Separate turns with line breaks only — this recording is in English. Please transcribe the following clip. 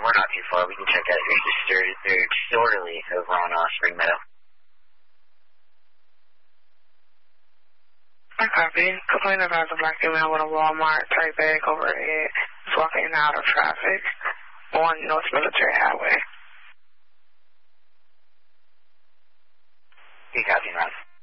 we're not too far. We can check out your disorderly over on Spring Meadow.
I copy. Complaint about the black female with a Walmart type bag over her head, walking out of traffic on North Military Highway.
You copy, man.